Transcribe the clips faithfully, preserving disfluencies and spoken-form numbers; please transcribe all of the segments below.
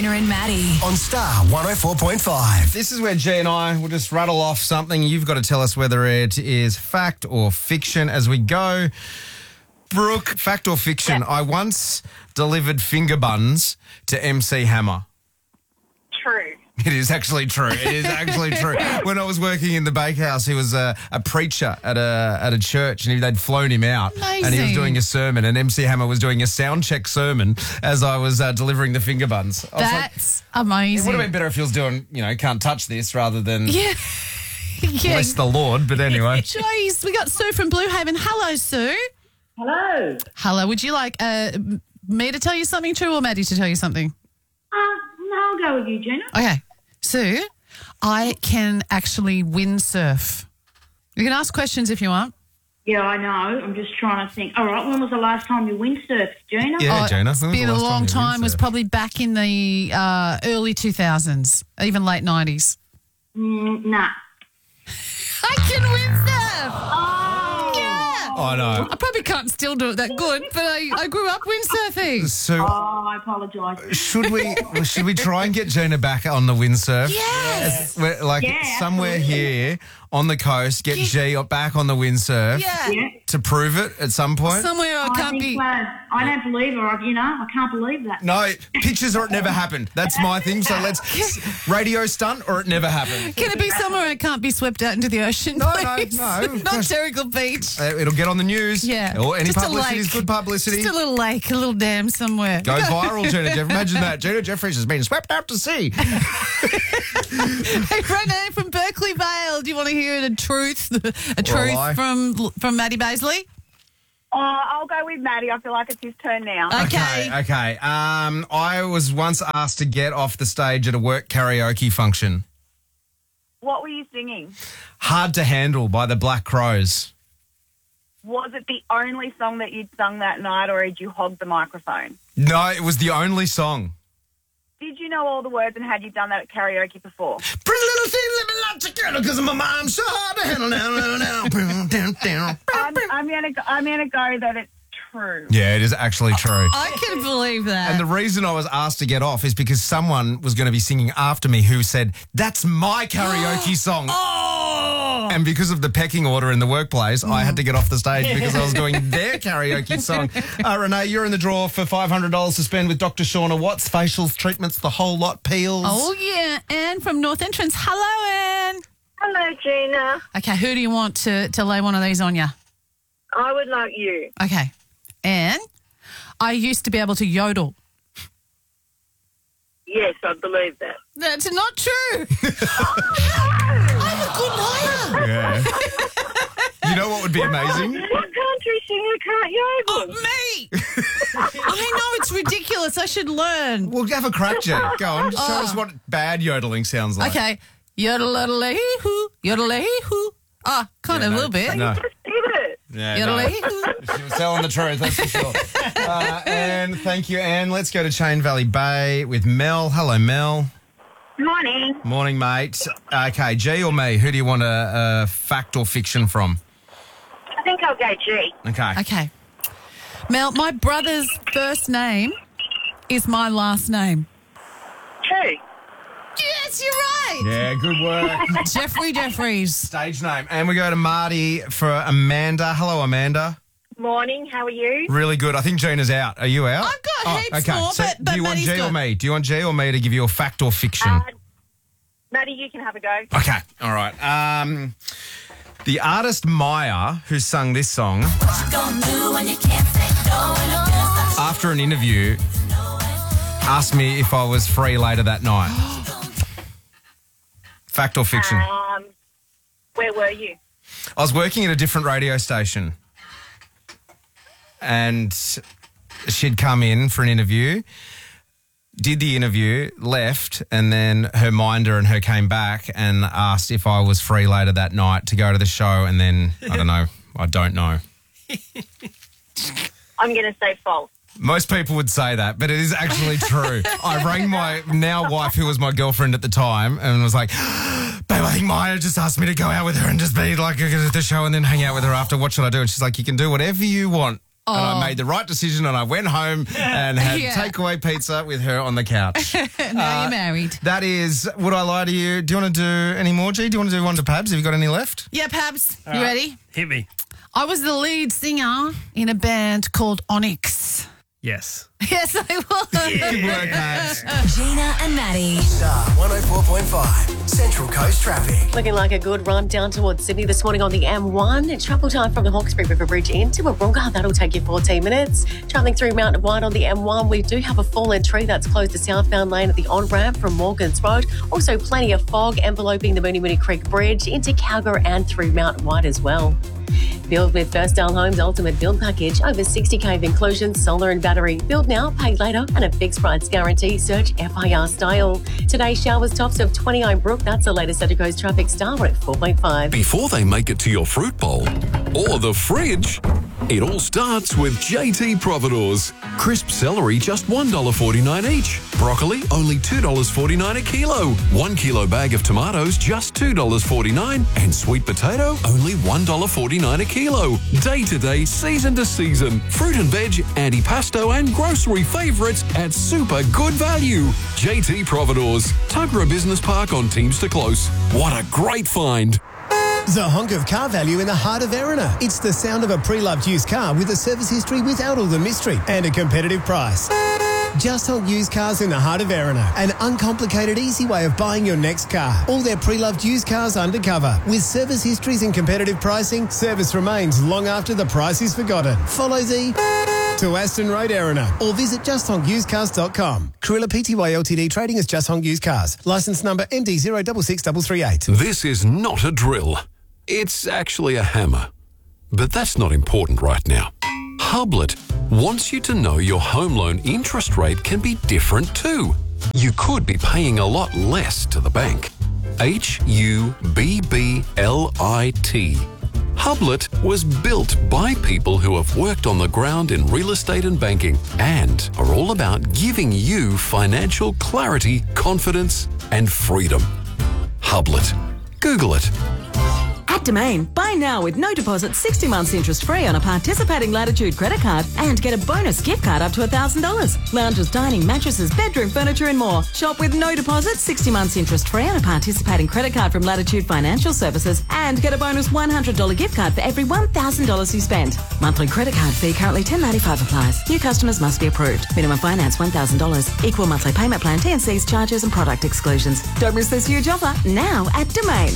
And Maddie on Star one oh four point five. This is where G and I will just rattle off something. You've got to tell us whether it is fact or fiction as we go. Brooke, fact or fiction? Yeah. I once delivered finger buns to M C Hammer. True. It is actually true. It is actually true. When I was working in the bakehouse, he was a, a preacher at a at a church, and he, they'd flown him out, Amazing. and he was doing a sermon, and M C Hammer was doing a sound check sermon as I was uh, delivering the finger buns. I was like, that's it amazing. would have been better if he was doing, you know, can't touch this rather than Yeah. yeah. bless the Lord. But anyway, Jeez, we got Sue from Blue Haven. Hello, Sue. Hello. Hello. Would you like uh, me to tell you something true or Maddie to tell you something? Uh, no, I'll go with you, Gina. Okay. Sue, I can actually windsurf. You can ask questions if you want. Yeah, I know. I'm just trying to think. All right, when was the last time you windsurfed, Gina? Yeah, Oh, Gina. it's when was been the a last long you time. It was windsurfed? probably back in the uh, early two thousands, even late nineties. Mm, nah. I can windsurf. Oh. Yeah. I know. I probably can't still do it that good, but I, I grew up windsurfing. So, Oh, I apologise. should we should we try and get Gina back on the windsurf? Yes. We're, like Yeah, somewhere absolutely. here on the coast, get G back on the windsurf Yeah. Yeah. to prove it at some point. Somewhere I I can't think be. so. I don't believe her. I- You know, I can't believe that. No, pictures or it never happened. That's my thing. So let's radio stunt or it never happened. Can it be somewhere I can't be swept out into the ocean? No, no, please? no. Not Terrigal Beach. Uh, It'll get on the news. Yeah. Or any Just a publicity is lake. good publicity. Just a little lake, a little dam somewhere. Go viral, Gina Jeff. Imagine that. Gina Jeffries has been swept out to sea. Hey, Renee from Berkeley Vale, do you want to hear a truth, a truth lie? from from Maddie Baisley? Oh, I'll go with Maddie. I feel like it's his turn now. Okay. Okay, okay. Um, I was once asked to get off the stage at a work karaoke function. What were you singing? Hard to Handle by the Black Crows. Was it the only song that you'd sung that night, or did you hog the microphone? No, it was the only song. Did you know all the words, and had you done that at karaoke before? Pretty little thing, let me lot together because my mom's so hard to handle now, now, now. I'm, I'm gonna go, I'm gonna go that it's true. Yeah, it is actually true. I can believe that. And the reason I was asked to get off is because someone was going to be singing after me who said, that's my karaoke song. oh! And because of the pecking order in the workplace, I had to get off the stage because I was doing their karaoke song. Uh, Renee, you're in the draw for five hundred dollars to spend with Doctor Shauna Watts. Facials, treatments, the whole lot, peels. Oh, yeah. Anne from North Entrance. Hello, Anne. Hello, Gina. Okay, who do you want to, to lay one of these on you? I would like you. Okay. Anne, I used to be able to yodel. Yes, I believe that. That's not true. I'm a good liar. Yeah. You know what would be amazing? What country singer can't yodel? Oh, me. I know it's ridiculous. I should learn. We'll have a crack, Jen. Go on. Show us what bad yodeling sounds like. Okay. Yodel, yodel, hoo, yodel, hoo. Ah, kind Yeah, of no, a little bit. No. Just did it. Yeah, Yodel, no. hoo. She was telling the truth, that's for sure. Uh, and thank you, Anne. Let's go to Chain Valley Bay with Mel. Hello, Mel. Morning. Morning, mate. Okay, G or me? Who do you want a, a fact or fiction from? I think I'll go G. Okay. Okay. Mel, my brother's first name is my last name. True. Yes, you're right. Yeah, good work. Jeffrey Jeffries. Stage name. And we go to Marty for Amanda. Hello, Amanda. Morning. How are you? Really good. I think Gina's out. Are you out? I've got heaps okay. more, So but- but do you want Maddie's G or good. me? Do you want G or me to give you a fact or fiction? Uh, Maddie, you can have a go. Okay, all right. Um, the artist Maya, who sung this song, after an interview, asked me if I was free later that night. Fact or fiction? Um, where were you? I was working at a different radio station, and she'd come in for an interview, did the interview, left, and then her minder and her came back and asked if I was free later that night to go to the show, and then, I don't know, I don't know. I'm going to say false. Most people would say that, but it is actually true. I rang my now wife, who was my girlfriend at the time, and was like, babe, I think Maya just asked me to go out with her and just be like at the show and then hang out with her after. What should I do? And she's like, you can do whatever you want. And I made the right decision and I went home and had Yeah. takeaway pizza with her on the couch. Now you're married. That is, would I lie to you? Do you want to do any more, G? Do you want to do one to Pabs? Have you got any left? Yeah, Pabs, you ready? Hit me. I was the lead singer in a band called Onyx. Yes. Yes, I was. Good work, Pabs. Gina and Maddie. Star one oh four point five. Central Coast Traffic. Looking like a good run down towards Sydney this morning on the M one. It's travel time from the Hawkesbury River Bridge into Warunga. That'll take you fourteen minutes. Travelling through Mountain Wide on the M one, we do have a fallen tree that's closed the southbound lane at the on-ramp from Morgans Road. Also plenty of fog enveloping the Mooney Mooney Creek Bridge into Calgary and through Mountain Wide as well. Build with First Style Homes Ultimate Build Package. Over sixty K of inclusions, solar and battery. Build now, pay later, and a fixed price guarantee. Search F I R Style. Today, showers tops of twenty-nine Brook. That's the latest Central Coast traffic. Star at four point five. Before they make it to your fruit bowl or the fridge, it all starts with J T Providores. Crisp celery, just one dollar forty-nine each. Broccoli, only two dollars forty-nine a kilo. One kilo bag of tomatoes, just two dollars forty-nine. And sweet potato, only one dollar forty-nine a kilo. Day to day, season to season. Fruit and veg, antipasto and grocery favourites at super good value. J T Providores, Tuggerah Business Park on Teamster Close. What a great find. The honk of car value in the heart of Erina. It's the sound of a pre-loved used car with a service history without all the mystery and a competitive price. Just Honk Used Cars in the heart of Erina. An uncomplicated, easy way of buying your next car. All their pre-loved used cars undercover. With service histories and competitive pricing, service remains long after the price is forgotten. Follow the to Aston Road, Erina, or visit just honk used cars dot com. Cruella Pty Ltd trading as Just Honk Used Cars. Licence number M D zero six six three three eight. This is not a drill. It's actually a hammer. But that's not important right now. Hublet wants you to know your home loan interest rate can be different too. You could be paying a lot less to the bank. H U B B L I T. Hublet was built by people who have worked on the ground in real estate and banking and are all about giving you financial clarity, confidence, and freedom. Hublet. Google it. At Domain, buy now with no deposit, sixty months interest free on a participating Latitude credit card and get a bonus gift card up to one thousand dollars. Lounges, dining, mattresses, bedroom furniture and more. Shop with no deposit, sixty months interest free on a participating credit card from Latitude Financial Services and get a bonus one hundred dollars gift card for every one thousand dollars you spend. Monthly credit card fee currently ten dollars ninety-five applies. New customers must be approved. Minimum finance one thousand dollars. Equal monthly payment plan, T and C's, charges and product exclusions. Don't miss this huge offer now at Domain.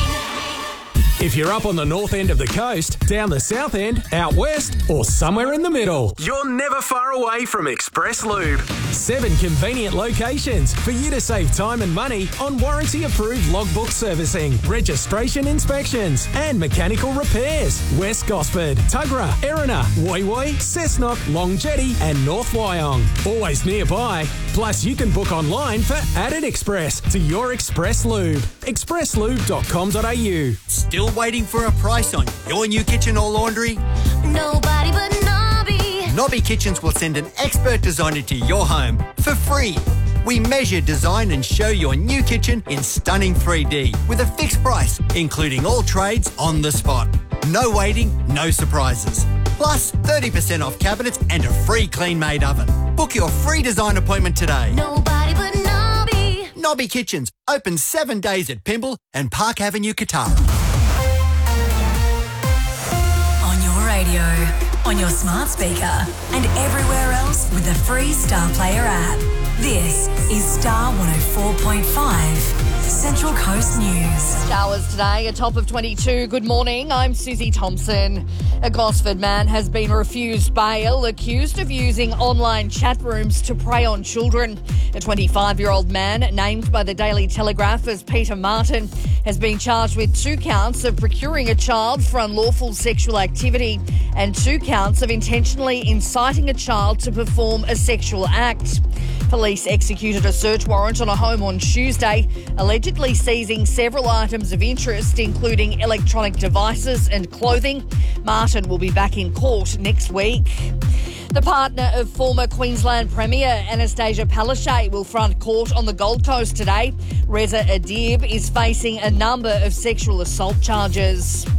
If you're up on the north end of the coast, down the south end, out west, or somewhere in the middle, you're never far away from Express Lube. Seven convenient locations for you to save time and money on warranty-approved logbook servicing, registration inspections, and mechanical repairs. West Gosford, Tuggerah, Erina, Woy Woy, Cessnock, Long Jetty, and North Wyong. Always nearby. Plus, you can book online for Added Express to your Express Lube. express lube dot com dot a u. Still waiting for a price on your new kitchen or laundry? Nobody but Nobby. Nobby Kitchens will send an expert designer to your home for free. We measure, design and show your new kitchen in stunning three D with a fixed price, including all trades on the spot. No waiting, no surprises. Plus thirty percent off cabinets and a free clean-made oven. Book your free design appointment today. Nobody but Nobby. Nobby Kitchens, open seven days at Pymble and Park Avenue, Katara. On your radio, on your smart speaker, and everywhere else with the free Star Player app. This is Star one oh four point five, Central Coast News. Showers today, a top of twenty-two. Good morning, I'm Susie Thompson. A Gosford man has been refused bail, accused of using online chat rooms to prey on children. A twenty-five-year-old man, named by the Daily Telegraph as Peter Martin, has been charged with two counts of procuring a child for unlawful sexual activity and two counts of intentionally inciting a child to perform a sexual act. Police executed a search warrant on a home on Tuesday, allegedly seizing several items of interest, including electronic devices and clothing. Martin will be back in court next week. The partner of former Queensland Premier Anastasia Palaszczuk will front court on the Gold Coast today. Reza Adib is facing a number of sexual assault charges.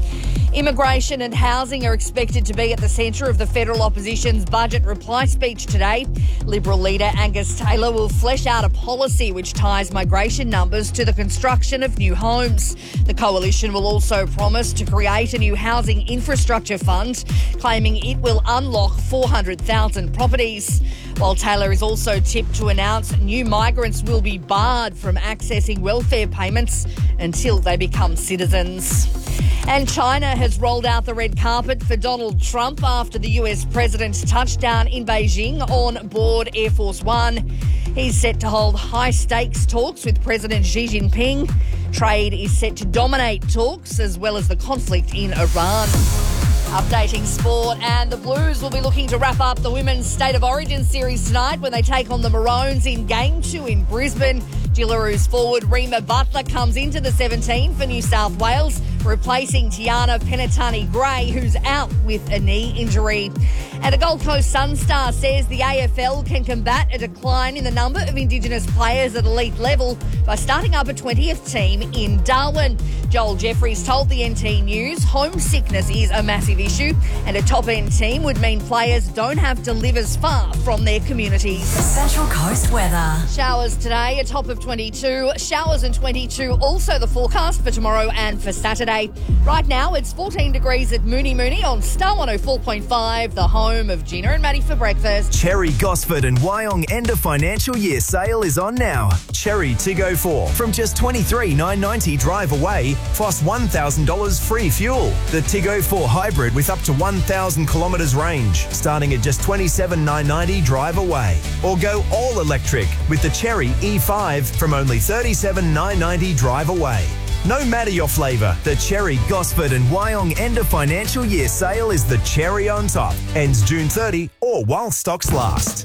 Immigration and housing are expected to be at the centre of the federal opposition's budget reply speech today. Liberal leader Angus Taylor will flesh out a policy which ties migration numbers to the construction of new homes. The coalition will also promise to create a new housing infrastructure fund, claiming it will unlock four hundred thousand properties. While Taylor is also tipped to announce new migrants will be barred from accessing welfare payments until they become citizens. And China has rolled out the red carpet for Donald Trump after the U S president's touchdown in Beijing on board Air Force One. He's set to hold high-stakes talks with President Xi Jinping. Trade is set to dominate talks as well as the conflict in Iran. Updating sport, and the Blues will be looking to wrap up the Women's State of Origin series tonight when they take on the Maroons in Game two in Brisbane. Gillaroos forward Rima Butler comes into the seventeen for New South Wales, replacing Tiana Penatani-Gray, who's out with a knee injury. And a Gold Coast Sun star says the A F L can combat a decline in the number of Indigenous players at elite level by starting up a twentieth team in Darwin. Joel Jeffries told the N T News homesickness is a massive issue and a top-end team would mean players don't have to live as far from their communities. Central Coast weather. Showers today, a top of twenty-two. Showers and twenty-two, also the forecast for tomorrow and for Saturday. Right now, it's fourteen degrees at Mooney Mooney on Star one oh four point five, the home of Gina and Maddie for breakfast. Cherry, Gosford and Wyong end of financial year sale is on now. Cherry Tiggo four from just twenty-three thousand nine hundred ninety drive away, plus one thousand dollars free fuel. The Tiggo four Hybrid with up to one thousand kilometres range, starting at just twenty-seven thousand nine hundred ninety drive away. Or go all electric with the Cherry E five from only thirty-seven thousand nine hundred ninety drive away. No matter your flavour, the Cherry, Gosford and Wyong end of financial year sale is the cherry on top. Ends June thirtieth or while stocks last.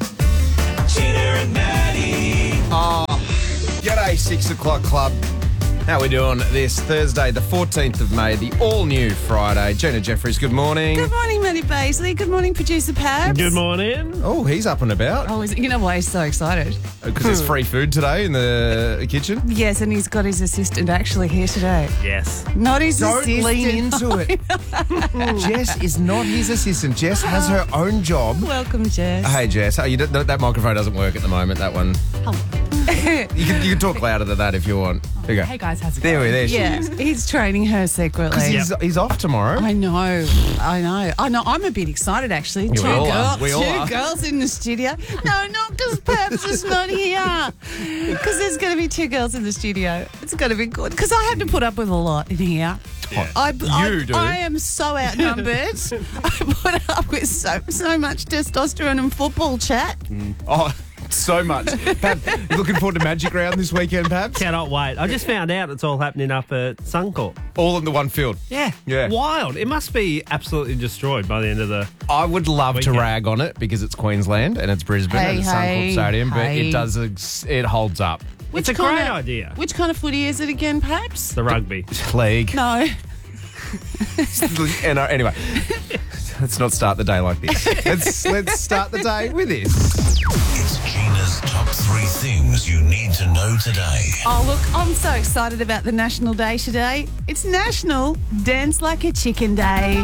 Gina and Maddie. Oh, g'day, six o'clock club. How we doing this Thursday, the fourteenth of May, the all-new Friday. Gina Jeffries, good morning. Good morning, Maddie Baisley. Good morning, producer Pabs. Good morning. Oh, he's up and about. Oh, is, you know why he's so excited? Because there's free food today in the kitchen? Yes, and he's got his assistant actually here today. Yes. Not his Don't assistant. lean into it. Jess is not his assistant. Jess has her own job. Welcome, Jess. Hey, Jess. Oh, you don't, that microphone doesn't work at the moment, that one. you, can, you can talk louder than that if you want. There you go. Hey, guys, how's it there going? We, there she yeah, is. he's training her secretly. He's, he's off tomorrow. I know, I know. I know. I'm a bit excited, actually. Yeah, two we all girl- are. We all two are. girls in the studio. No, not because Pabs is not here. Because there's going to be two girls in the studio. It's going to be good. Because I have to put up with a lot in here. Yeah. I, You I, do. I am so outnumbered. I put up with so so much testosterone and football chat. Oh, so much. Pab, you looking forward to Magic Round this weekend, Pabs? Cannot wait. I just found out it's all happening up at Suncorp. All in the one field. Yeah. Yeah. Wild. It must be absolutely destroyed by the end of the I would love weekend. to rag on it because it's Queensland and it's Brisbane Hey, and it's hey, Suncorp Stadium, but hey. it does ex- it holds up. It's a kind great of- idea. Which kind of footy is it again, Pabs? The rugby. League. No. and, uh, anyway, let's not start the day like this. Let's let's start the day with this. It's Gina's top three things you need to know today. Oh, look, I'm so excited about the National Day today. It's National Dance Like a Chicken Day.